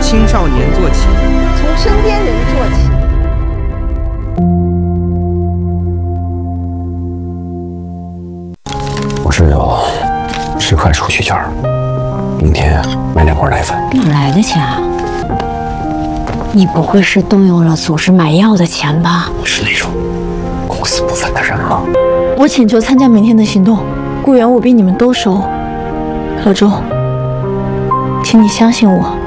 青少年做起， 从身边人做起。 我是有10块储蓄券，明天买2罐奶粉。 哪来的钱啊？你不会是动用了组织买药的钱吧？ 我是那种公私不分的人吗？ 我请求参加明天的行动，雇员我比你们都熟。老周，请你相信我。